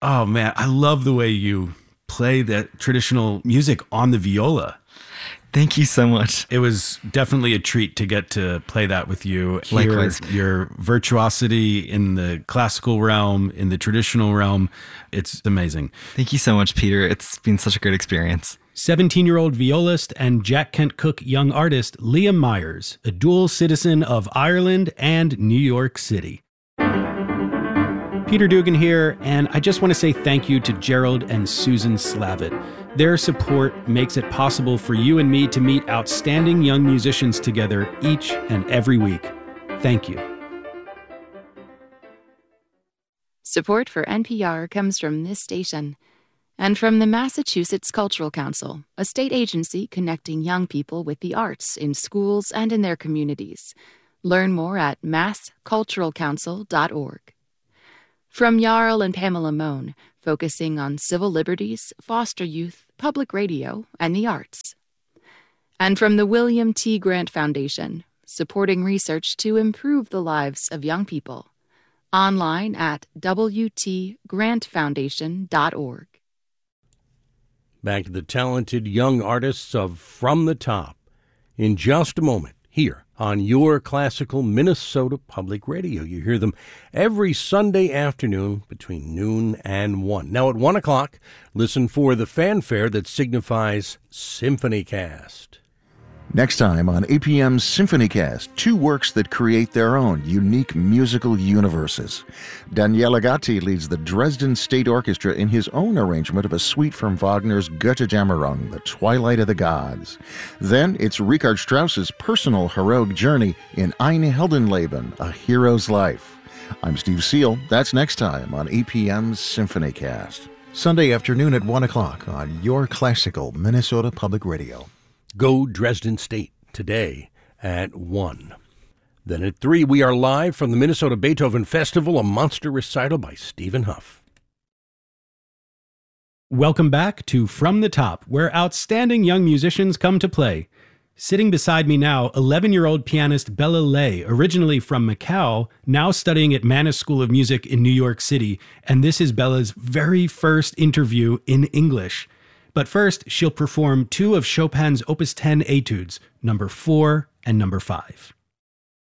Oh, man, I love the way you play that traditional music on the viola. Thank you so much. It was definitely a treat to get to play that with you. Likewise. Your virtuosity in the classical realm, in the traditional realm, it's amazing. Thank you so much, Peter. It's been such a great experience. 17-year-old violist and Jack Kent Cooke young artist Liam Myers, a dual citizen of Ireland and New York City. Peter Dugan here, and I just want to say thank you to Gerald and Susan Slavitt. Their support makes it possible for you and me to meet outstanding young musicians together each and every week. Thank you. Support for NPR comes from this station and from the Massachusetts Cultural Council, a state agency connecting young people with the arts in schools and in their communities. Learn more at massculturalcouncil.org. From Jarl and Pamela Mohn, focusing on civil liberties, foster youth, public radio, and the arts. And from the William T. Grant Foundation, supporting research to improve the lives of young people. Online at wtgrantfoundation.org. Back to the talented young artists of From the Top in just a moment here on your classical Minnesota Public Radio. You hear them every Sunday afternoon between noon and 1. Now at 1 o'clock, listen for the fanfare that signifies SymphonyCast. Next time on APM's SymphonyCast, two works that create their own unique musical universes. Daniele Gatti leads the Dresden State Orchestra in his own arrangement of a suite from Wagner's Götterdämmerung, The Twilight of the Gods. Then it's Richard Strauss's personal heroic journey in Ein Heldenleben, A Hero's Life. I'm Steve Seal. That's next time on APM's SymphonyCast. Sunday afternoon at 1 o'clock on your classical Minnesota Public Radio. Go Dresden State today at 1. Then at 3, we are live from the Minnesota Beethoven Festival, a monster recital by Stephen Huff. Welcome back to From the Top, where outstanding young musicians come to play. Sitting beside me now, 11-year-old pianist Bella Lay, originally from Macau, now studying at Mannes School of Music in New York City, and this is Bella's very first interview in English. But first, she'll perform two of Chopin's Opus 10 etudes, number 4 and number 5.